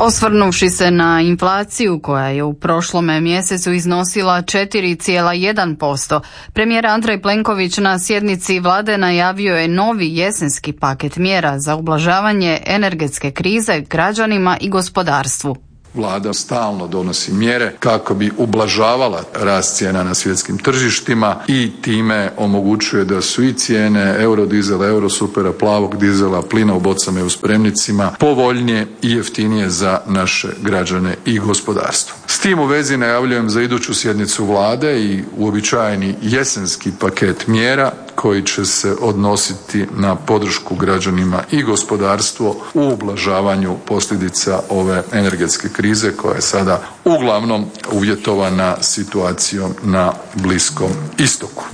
Osvrnuvši se na inflaciju koja je u prošlome mjesecu iznosila 4,1%, premijer Andrej Plenković na sjednici vlade najavio je novi jesenski paket mjera za ublažavanje energetske krize građanima i gospodarstvu. Vlada stalno donosi mjere kako bi ublažavala rast cijena na svjetskim tržištima i time omogućuje da su i cijene eurodizela, eurosupera, plavog dizela, plina u bocama i u spremnicima povoljnije i jeftinije za naše građane i gospodarstvo. S tim u vezi najavljujem za iduću sjednicu vlade i uobičajeni jesenski paket mjera koji će se odnositi na podršku građanima i gospodarstvo u ublažavanju posljedica ove energetske krize koja je sada uglavnom uvjetovana situacijom na Bliskom istoku.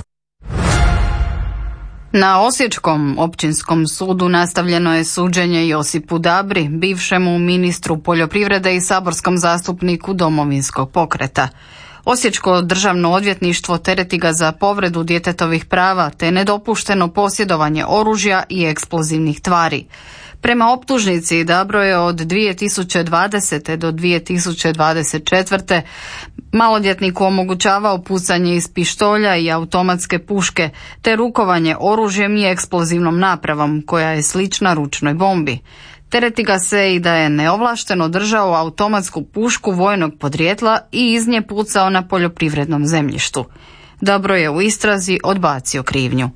Na Osječkom općinskom sudu nastavljeno je suđenje Josipu Dabri, bivšemu ministru poljoprivrede i saborskom zastupniku Domovinskog pokreta. Osječko državno odvjetništvo tereti ga za povredu djetetovih prava te nedopušteno posjedovanje oružja i eksplozivnih tvari. Prema optužnici Dabro je od 2020. do 2024. maloljetniku omogućavao pucanje iz pištolja i automatske puške te rukovanje oružjem i eksplozivnom napravom koja je slična ručnoj bombi. Tereti ga se i da je neovlašteno držao automatsku pušku vojnog podrijetla i iz nje pucao na poljoprivrednom zemljištu. Dabro je u istrazi odbacio krivnju.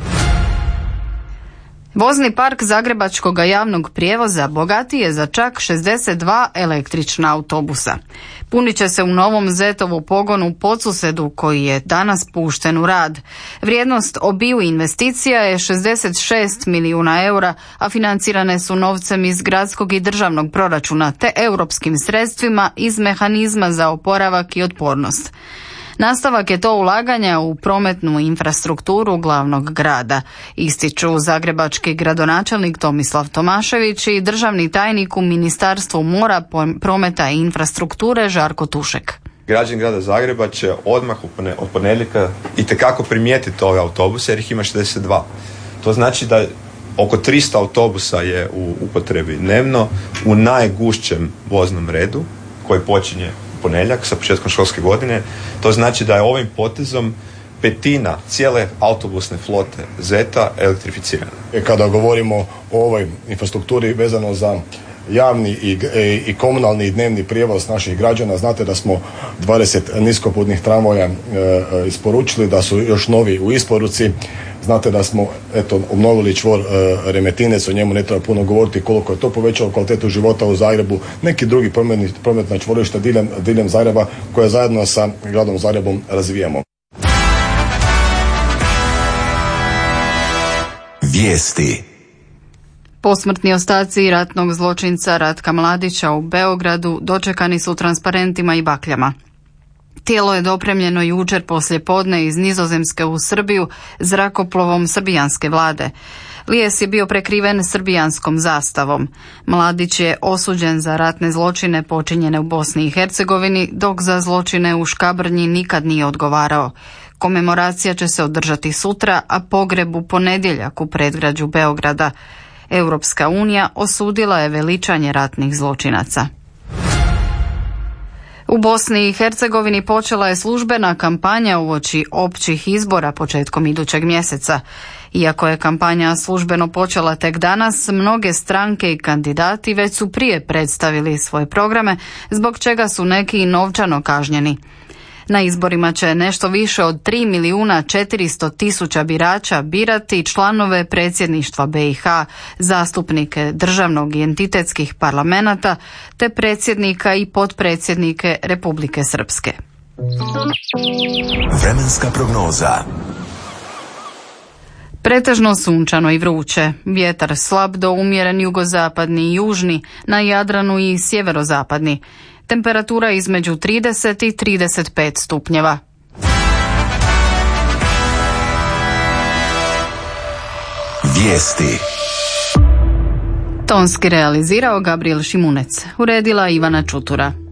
Vozni park Zagrebačkog javnog prijevoza bogatiji je za čak 62 električna autobusa. Punit će se u novom Zetovu pogonu u Podsusedu koji je danas pušten u rad. Vrijednost obiju investicija je 66 milijuna eura, a financirane su novcem iz gradskog i državnog proračuna te europskim sredstvima iz mehanizma za oporavak i otpornost. Nastavak je to ulaganja u prometnu infrastrukturu glavnog grada, ističu zagrebački gradonačelnik Tomislav Tomašević i državni tajnik u Ministarstvu mora, prometa i infrastrukture Žarko Tušek. Građani grada Zagreba će odmah od ponedjeljka itekako primijetiti ove autobuse jer ih ima 62. To znači da oko 300 autobusa je u upotrebi dnevno u najgušćem voznom redu koji počinje ponedjeljak sa početkom školske godine. To znači da je ovim potezom petina cijele autobusne flote Zeta elektrificirana. Kada govorimo o ovoj infrastrukturi vezano za javni i komunalni i dnevni prijevoz naših građana, znate da smo 20 niskoputnih tramvaja isporučili, da su još novi u isporuci. Znate da smo obnovili čvor Remetinec, o njemu ne treba puno govoriti koliko je to povećalo kvalitetu života u Zagrebu. Neki drugi prometna čvorišta diljem Zagreba koja zajedno sa gradom Zagrebom razvijamo. Vijesti. Posmrtni ostaci ratnog zločinca Ratka Mladića u Beogradu dočekani su transparentima i bakljama. Tijelo je dopremljeno jučer poslijepodne iz Nizozemske u Srbiju zrakoplovom srbijanske vlade. Lijes je bio prekriven srbijanskom zastavom. Mladić je osuđen za ratne zločine počinjene u Bosni i Hercegovini, dok za zločine u Škabrnji nikad nije odgovarao. Komemoracija će se održati sutra, a pogreb u ponedjeljak u predgrađu Beograda. Europska unija osudila je veličanje ratnih zločinaca. U Bosni i Hercegovini počela je službena kampanja uoči općih izbora početkom idućeg mjeseca. Iako je kampanja službeno počela tek danas, mnoge stranke i kandidati već su prije predstavili svoje programe, zbog čega su neki i novčano kažnjeni. Na izborima će nešto više od 3.400.000 birača birati članove predsjedništva BiH, zastupnike državnog i entitetskih parlamenata, te predsjednika i potpredsjednike Republike Srpske. Vremenska prognoza. Pretežno sunčano i vruće, vjetar slab do umjeren jugozapadni i južni, na Jadranu i sjeverozapadni. Temperatura između 30 i 35 stupnjeva. Vijesti. Tonski realizirao Gabriel Šimunec, uredila Ivana Čutura.